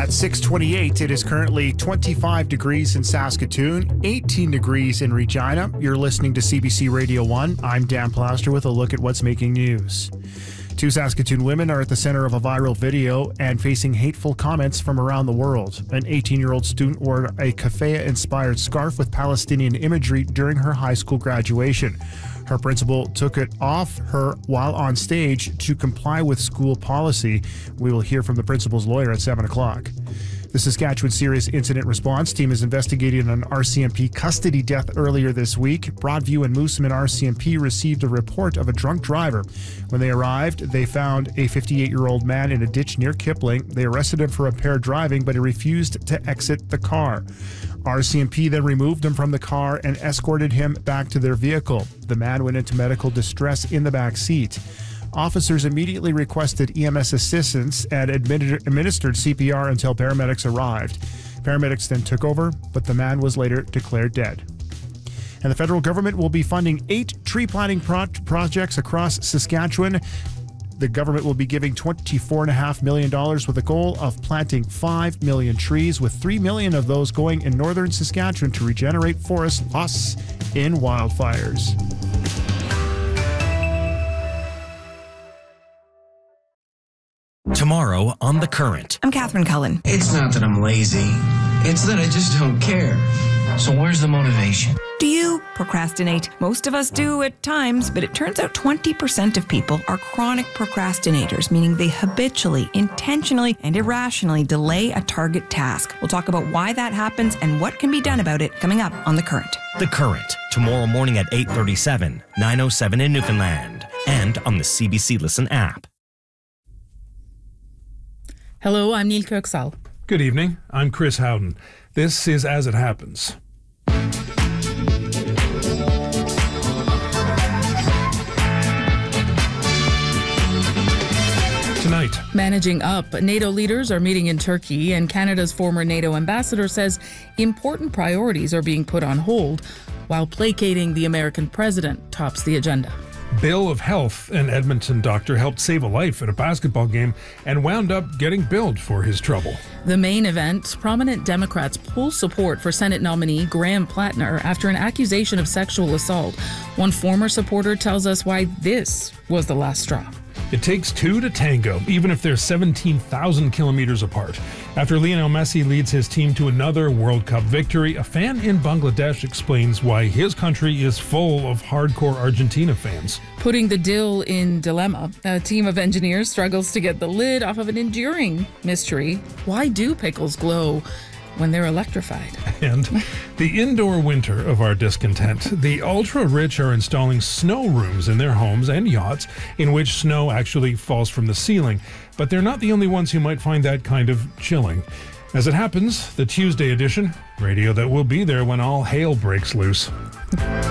At 6:28, it is currently 25 degrees in Saskatoon, 18 degrees in Regina. You're listening to CBC Radio 1. I'm Dan Plaster with a look at what's making news. Two Saskatoon women are at the center of a viral video and facing hateful comments from around the world. An 18-year-old student wore a keffiyeh-inspired scarf with Palestinian imagery during her high school graduation. Her principal took it off her while on stage to comply with school policy. We will hear from the principal's lawyer at 7 o'clock. The Saskatchewan Serious Incident Response Team is investigating an RCMP custody death earlier this week. Broadview and Moosomin RCMP received a report of a drunk driver. When they arrived, they found a 58-year-old man in a ditch near Kipling. They arrested him for impaired driving, but he refused to exit the car. RCMP then removed him from the car and escorted him back to their vehicle. The man went into medical distress in the back seat. Officers immediately requested EMS assistance and administered CPR until paramedics arrived. Paramedics then took over, but the man was later declared dead. And the federal government will be funding 8 tree planting projects across Saskatchewan. The government will be giving $24.5 million with a goal of planting 5 million trees, with 3 million of those going in northern Saskatchewan to regenerate forests lost in wildfires. Tomorrow on The Current. I'm Catherine Cullen. It's not that I'm lazy. It's that I just don't care. So where's the motivation? Do you procrastinate? Most of us do at times, but it turns out 20% of people are chronic procrastinators, meaning they habitually, intentionally, and irrationally delay a target task. We'll talk about why that happens and what can be done about it coming up on The Current. The Current, tomorrow morning at 8:37, 9:07 in Newfoundland, and on the CBC Listen app. Hello, I'm Neil Kirksall. Good evening. I'm Chris Howden. This is As It Happens. Tonight. Managing up, NATO leaders are meeting in Turkey, and Canada's former NATO ambassador says important priorities are being put on hold while placating the American president tops the agenda. Bill of Health, an Edmonton doctor, helped save a life at a basketball game and wound up getting billed for his trouble. The main event, prominent Democrats pull support for Senate nominee Graham Plattner after an accusation of sexual assault. One former supporter tells us why this was the last straw. It takes two to tango, even if they're 17,000 kilometers apart. After Lionel Messi leads his team to another World Cup victory, a fan in Bangladesh explains why his country is full of hardcore Argentina fans. Putting the dill in dilemma, a team of engineers struggles to get the lid off of an enduring mystery. Why do pickles glow when they're electrified? And the indoor winter of our discontent. The ultra-rich are installing snow rooms in their homes and yachts in which snow actually falls from the ceiling. But they're not the only ones who might find that kind of chilling. As it happens, the Tuesday edition, radio that will be there when all hail breaks loose.